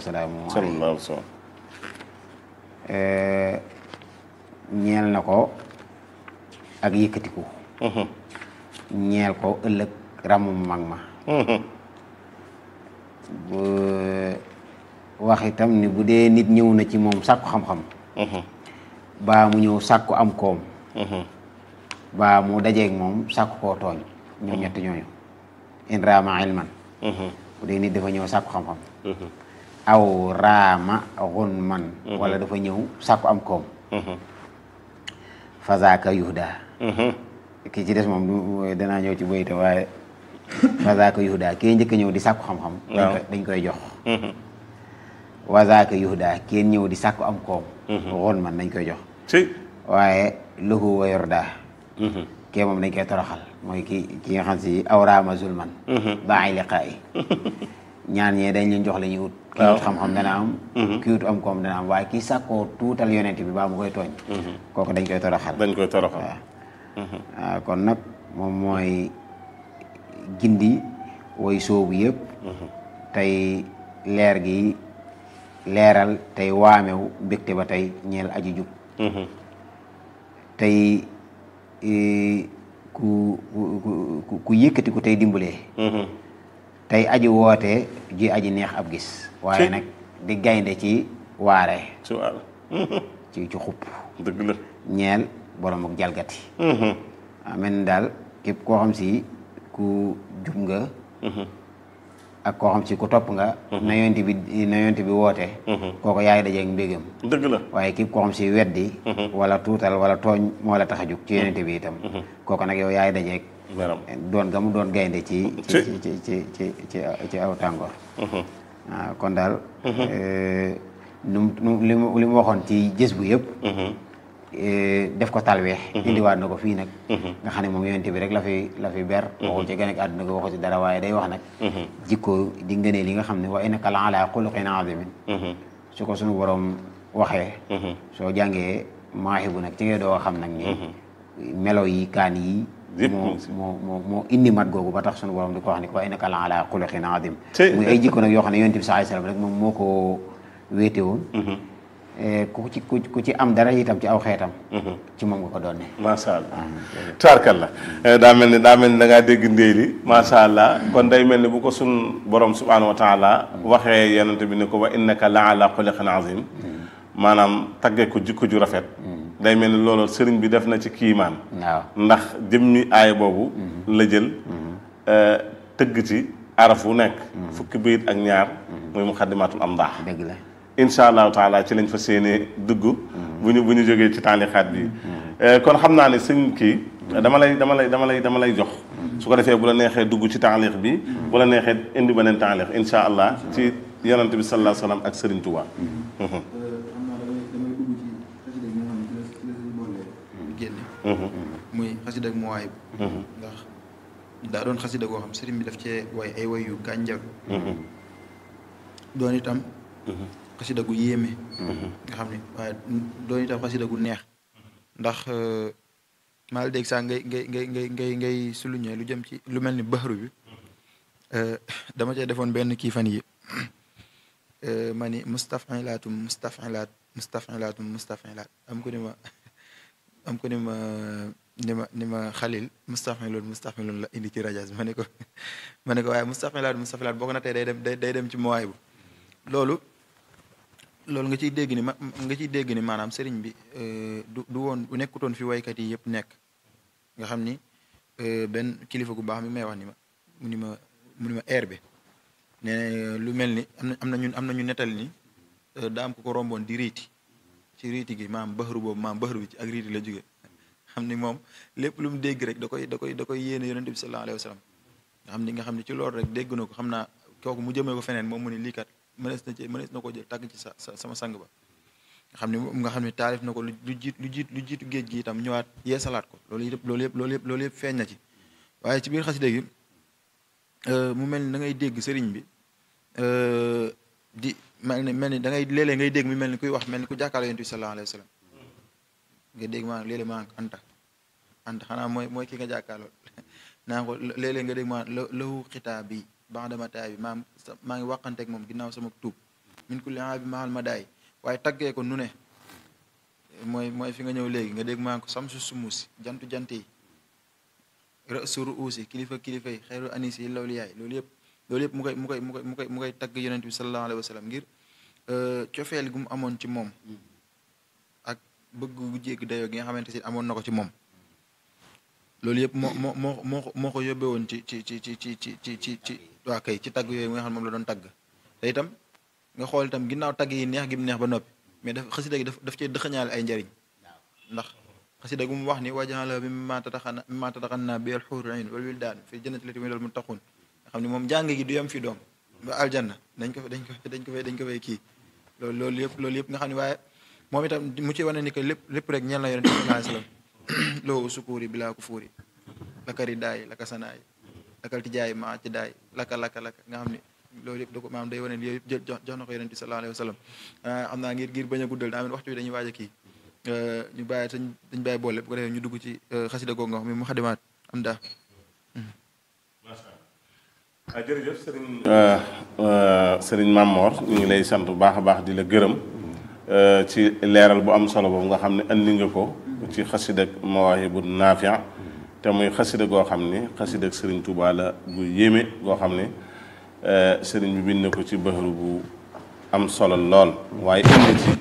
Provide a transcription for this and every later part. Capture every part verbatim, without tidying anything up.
wasalaamu sallallahu alayhi wa sallam ñeel na ko ak yëkkatiku ñeel ko ëllëg ràmm mu mag ma bu wax itam ni bu dee nit ñëw na ci moom sàkku xam-xam baa mu ñëw sàkku am koom baa mu dajeeg moom sàkku koo tooñ ñoom ñett ñooñu in raama ilman bu dee nit dafa ñëw sàkku xam-xam aw raama xun man wala dafa ñëw sàkku am koom fazaaka yuhda kii ci des moom du danaa ñëw ci bayta waaye fazaaka yuhda kii njëkk ñëw di sàkku xam-xam dañ koy jox wazaaka yuhda kii ñëw di sàkku am koom xun man dañ koy jox waaye lahu wa yorda kii moom dañ koy toroxal mooy ki ki nga xam si aw raama zulman baay liqaa yi ñaan ñee dañ leen jox la ñuy ut kii ut xam-xam dana am kii ut am koom dana am waaye kii sàkkoo tuutal yonent bi baa mu koy tooñ kooku dañ koy toroxal dañ koy toroxal waaw kon nag moom mooy gindi woy soobu yëpp tey leer gi leeral tey waamew mbégte ba tey ñeel aji jub tey ku ku ku yëkkati ku tey dimbalee tey aji woote ji aji neex ab gis waaye nag di gaynde ci waare ci waare ci ci xupp dëgg la ñeel borom ak jalgati waaw mel ni daal képp koo xam si ku jub nga ak koo xam si ku topp nga na yonent bi na yonent bi woote kooko yaay dajeeg mbégam dëgg la waaye képp koo xam si weddi wala tuutal wala tooñ moo la tax a jug ci yonent bi itam kooko nag yow yaay dajeeg doon ga mu doon gaynde ci ci ci ci ci ci ci aw tàngoor waaw kon daal nu mu li mu li mu waxoon ci gës bu yëpp def ko talweex indiwaat na ko fii nag nga xam ne moom yonent bi rek la fi la fi ber waxul ci gën ak àdduna ko waxu ci dara waaye day wax nag jikko di ngënee li nga xam ne wa innaka la ala xuluqin azimin su ko suñu borom waxee soo jàngee maaxibu nag ci ngay doo xam nag ni melo yi kaan yi moo moo moo moo indi mat googu ba tax suñu borom di ko wax ni wa innaka la ala xuluqin azim muy ay jikko nag yoo xam ne yonent bi sallallahu alayhi wasallam rek moom moo ko wéete woon ku ci ku ci am dara itam ci aw xeetam ci moom nga ko doon ne macha allah tubaarkalla daa mel ni daa mel ni da ngaa dégg ndéy li macha allah kon day mel ni bu ko sun borom subhanahu wa taala waxee yonent bi ne ko wa innaka la ala xuluqin azim maanaam tagge ko jikko ju rafet day mel ni loolu sëriñ bi def na ci kiimaan waaw ndax jëmmi aay boobu la jël tëgg ci araf wu nekk fukki bayit ak ñaar muy muxaddimatul am ndaax dëgg la incha allahu taala ci lañ fa séenee dugg bu ñu bu ñu jógee ci taalixaat bi kon xam naa ne sëñ kii dama lay dama lay dama lay dama lay jox su ko defee bu la neexee dugg ci taalix bi bu la neexee indi beneen taalix incha allah ci yonante bi sallallahu alayhi wa sallam ak Sëriñ Tuubaa muy xasida ak muwaay ndax daa doon xasida goo xam sëriñ bi daf cee way ay way yu gànjar doon itam xasida gu yéeme nga xam ne waaye doon itam xasida gu neex ndax maa la dégg sax ngay ngay ngay ngay ngay ngay souligner lu jëm ci lu mel ni baxru bi dama cee defoon benn kii fan yi ma ni mustafilatum mustafilat mustafilatum mustafilat am ko ni ma am ko ni ma ni ma ni ma xalil mustafiloon mustafiloon la indi ci rajas ma ne ko ma ne ko waaye mustafilaat mustafilaat boo ko na tey day dem day dem ci moowaay bu loolu loolu nga ciy dégg ni ma nga ciy dégg ni maanaam sëriñ bi du du woon bu nekkutoon fi waykat yi yëpp nekk nga xam ni benn kilifa gu baax mi may wax ni ma mu ni ma mu ni ma air bi ne lu mel ni am na am na ñun am na ñu nettali ni daa am ko ko romboon di riiti ci riiti gi maam baxaru boobu maam baxaru bi ci ak riiti la jóge xam ni moom lépp lu mu dégg rek da koy da koy da koy yéene yonent bi sallallahu alayhi wa sallam nga xam ni nga xam ni ci loolu rek dégg na ko xam naa kooku mu jëmee ko feneen moom mu ni lii kat mënees na ci mënees na ko jël tàgg ci sa sama sang ba nga xam ni nga xam ni taalif na ko lu jiit lu jiit lu jiitu géej gi itam ñëwaat yeesalaat ko loolu yëpp loolu yëpp loolu yëpp loolu yëpp feeñ na ci waaye ci biir xasida gi mu mel ni da ngay dégg sëriñ bi di mel ni mel ni da ngay léeg-léeg ngay dégg mu mel ni kuy wax mel ni ku jàkkaarloo yonent bi sallallahu alayhi wa sallam nga dégg maa léeg-léeg maa anta anta xanaa mooy mooy ki nga jàkkaarloo naa ko léeg-léeg nga dégg maa lahu xitaab bi bandamataay bi maam maa ngi waxanteeg moom ginnaaw sama tuub min kulli aabi mahal madaay waaye taggee ko nu ne mooy mooy fi nga ñëw léegi nga dégg maa ko samsu sumusi jantu jant yi suru uusi kilifa kilifa yi xeeru anis yi lawli yaay loolu yëpp loolu yëpp mu koy mu koy mu koy mu koy mu koy tagg yonent bi sallallahu alayhi wa sallam ngir cofeel gu mu amoon ci moom ak bëgg gu jégg dayoo gi nga xamante si amoon na ko ci moom loolu yëpp moo moo moo moo moo ko yóbbee woon ci ci ci ci ci ci ci ci ci waa kay ci tagg yooyu nga xam ne moom la doon tagg te itam nga xool itam ginnaaw tagg yi neex gi mu neex ba noppi mais daf xasida gi daf daf cee dëxëñaale ay njariñ ndax xasida gu mu wax ni wajaala bi mimma tataxana mimma tataxanna bi al xuur ayn wal wildaan fi jannati lati wal muttaqun nga xam ne moom jàng gi du yem fi doom ba aljanna dañ ko dañ ko dañ ko fay dañ ko fay kii loolu loolu yëpp loolu yëpp nga xam ne waaye moom itam mu ci wane ni que lépp lépp rek ñeel na yonent bi sallallahu alayhi wasallam loo sukuuri bilaa ku fuuri lakari daay laka sanaay lakal ti jaay maa ci daay laka laka laka nga xam ne loolu yëpp da ko maanaam day wane ni yëpp jël jox na ko yonent bi sallallahu alayhi wasallam xam naa ngir ngir bañ a guddal daa mel waxtu bi dañuy waaj a kii ñu bàyyi sañ dañ bàyyi boole bu ko defee ñu dugg ci xasida googu nga xam ne mu xadimaat am daa ah jërëjëf Serigne Serigne Mamor ñu ngi lay sant bu baax a baax di la gërëm ci leeral bu am solo boobu nga xam ne andi nga ko ci xasida Mawaahibu Naafi' te muy xasida goo xam ni xasida ak Serigne Touba la gu yéeme goo xam ne Serigne bi bind na ko ci bëxru bu am solo lool waaye indi ci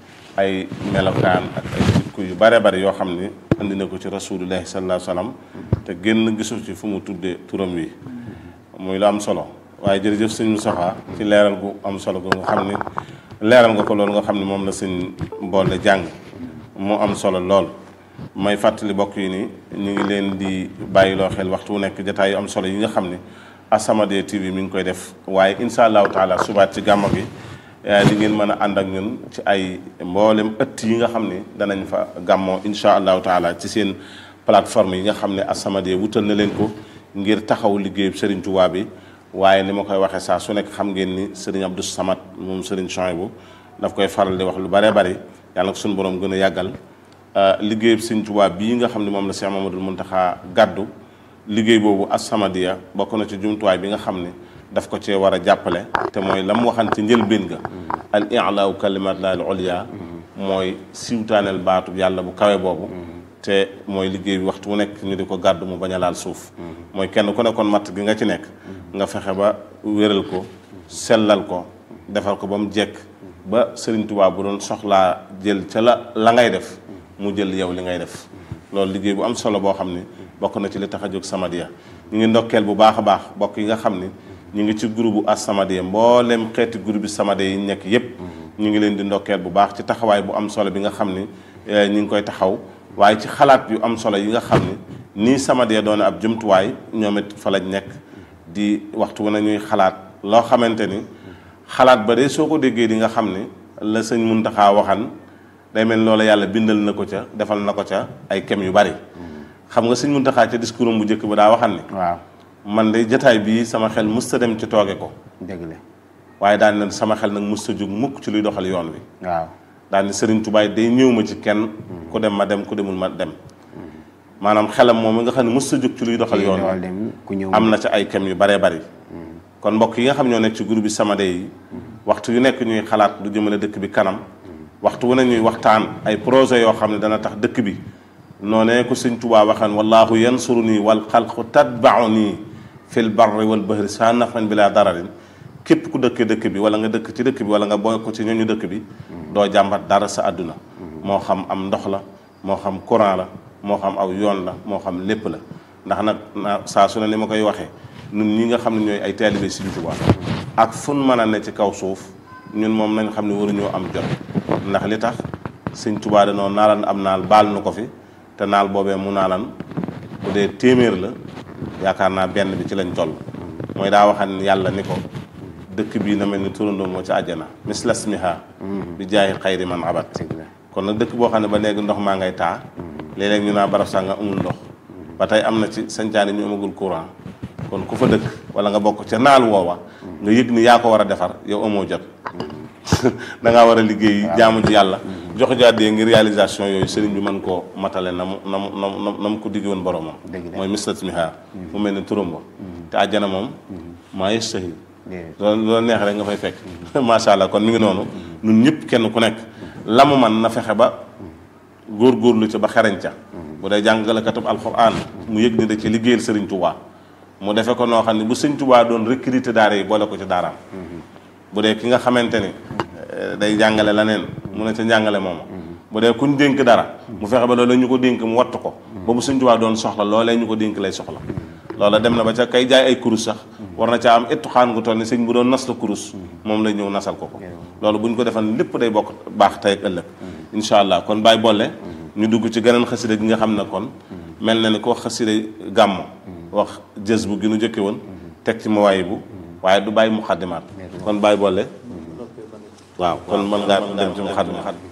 ay melokaan ak ay jikko yu bare bare yoo xam ne andi na ko ci rasulullahi sallallahu alayhi wa sallam te génn gisu ci fu mu tuddee turam wi muy lu am solo waaye jërëjëf sëñ Moustapha ci leeral gu am solo gu nga xam ne leeral nga ko loolu nga xam ne moom la sëñ boole jàng mu am solo lool may fàttali bokk yi ni ñu ngi leen di bàyyiloo xel waxtu wu nekk jataay yu am solo yi nga xam ne As-Samadiyya T V mi ngi koy def waaye insha allahu taala subaat ci gàmmo gi di ngeen mën a ànd ak ñun ci ay mboolem ëtt yi nga xam ne danañ fa gàmmoo insha allahu taala ci seen plateforme yi nga xam ne As-Samadiyya wutal na leen ko ngir taxaw liggéeyu Serigne Touba bi waaye ni ma koy waxee saa su nekk xam ngeen ni Serigne Abdou Samad moom Serigne Chouaïbou daf koy faral di wax lu bare bari yàlla na ko suñu borom gën a yàggal liggéeyu Serigne Touba bii nga xam ne moom la Cheikh Mamadou Mountakha gàddu liggéey boobu As-Samadiyya bokk na ci jumtuwaay bi nga xam ne daf ko cee war a jàppale te mooy la mu waxan ci njëlbéen ga al i'laa kalimatillahi al-ulya mooy siwtaaneel baatu yàlla bu kawe boobu te mooy liggéey bi waxtu wu nekk ñu di ko gàddu mu bañ a laal suuf mooy kenn ku nekkoon matt gi nga ci nekk nga fexe ba wéral ko sellal ko defal ko ba mu jekk ba Serigne Touba bu doon soxlaa jël ca la la ngay def mu jël yow li ngay def loolu liggéey bu am solo boo xam ni bokk na ci li tax a jóg Samadiyya ñu ngi ndokkeel bu baax a baax bokk yi nga xam ni ñu ngi ci groupe As-Samadiyya mboolem xeeti groupe bi Samadiyya yi nekk yépp ñu ngi leen di ndokkeel bu baax ci taxawaay bu am solo bi nga xam ni ñu ngi koy taxaw waaye ci xalaat yu am solo yi nga xam ni nii Samadiyya doon ab jumtuwaay ñoom it fa lañ nekk di waxtu wu ne ñuy xalaat loo xamante ni xalaat ba de soo ko déggee di nga xam ni la sëñ Muntaxa waxan day mel loola yàlla bindal na ko ca defal na ko ca ay kem yu bari xam nga sëñ Muntaxa ca discours bu njëkk ba daa waxan ni waaw man de jataay bii sama xel musta dem ci tooge ko dëgg la waaye daan na sama xel nag musta jóg mukk ci luy doxal yoon wi waaw daal ni Serigne Touba day ñëw ma ci kenn ku dem ma dem ku demul ma dem maanaam xelam moom mi nga xam ne mos sa jóg ci luy doxal yoon am na ca ay kem yu baree bari kon mbokk yi nga xam ñoo nekk ci groupe bi Samadiyya yi waxtu yu nekk ñuy xalaat du jëmale dëkk bi kanam waxtu wu ne ñuy waxtaan ay projet yoo xam ne dana tax dëkk bi noonee ko Serigne Touba waxan wallahu yansuruni wal xalqu tatbauni fil barri wal bahri sa nafan bila dararin képp ku dëkk dëkk bi wala nga dëkk ci dëkk bi wala nga boy ko ci ñooñu dëkk bi doo jàmbat dara sa àdduna moo xam am ndox la moo xam courant la moo xam aw yoon la moo xam lépp la ndax nag na saa su ne ni ma koy waxee ñun ñi nga xam ne ñooy ay taalibe Serigne Touba ak fun mën a ne ci kaw suuf ñun moom nañ xam ne waruñoo am jot ndax li tax Serigne Touba danoo naalan am naal baal nu ko fi te naal boobee mu naalan bu dee téeméer la yaakaar naa benn bi ci lañ toll mooy daa waxan yàlla ni ko dëkk bii na mel ni turandoo moo ci àjjana mislasmiha bi jaayi xayri man abat kon nag dëkk boo xam ne ba léegi ndox maa ngay taa léeg-léeg ñu naa barab sànga amul ndox ba tey am na ci sancaani ñu amagul courant kon ku fa dëkk wala nga bokk ca naal woowa nga yëg ni yaa ko war a defar yow amoo jot da ngaa war a liggéey jaamu ji yàlla jox jaadee ngir réalisation yooyu sëriñ bi mën koo matale na mu na mu na mu ko digg woon boromam mooy mislasmiha mu mel ni turam ba te àjjana moom maa yastahi loolu loolu neex rek nga fay fekk macha allah kon mi ngi noonu ñun ñëpp kenn ku nekk la mu man na fexe ba góorgóorlu ca ba xereñ ca bu dee jàngalekatub alquran mu yëg ni da ci liggéeyal Sëriñ Tuubaa mu defe ko noo xam ne bu Sëriñ Tuubaa doon recruter daara yi boole ko ci daaraam bu dee ki nga xamante ni day jàngale leneen mu ne ca njàngale mooma bu dee kuñ dénk dara mu fexe ba loolee ñu ko dénk mu wattu ko ba bu Sëriñ Tuubaa doon soxla loolee ñu ko dénk lay soxla loola dem na ba ca kay jaay ay kurus sax war na caa am ettu xaan gu toll ni sëñ bu doon nas la kurus moom lay ñëw nasal ko ko loolu bu ñu ko defan lépp day bokk baax tey ak ëllëg incha allah kon bàyyi boole ñu dugg ci geneen xasida gi nga xam ne kon mel na ni ko wax xasida gàmm wax jës bu gi nu jëkke woon teg ci mawaay bu waaye du bàyyi muxaddimaat kon bàyyi boole waaw kon mën ngaa dem ci muxaddimaat